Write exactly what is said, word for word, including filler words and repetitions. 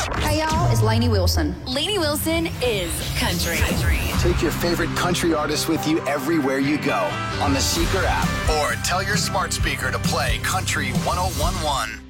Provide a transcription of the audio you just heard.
Hey, y'all, it's Lainey Wilson. Lainey Wilson is country. country. Take your favorite country artists with you everywhere you go on the Seeker app or tell your smart speaker to play Country one oh one one.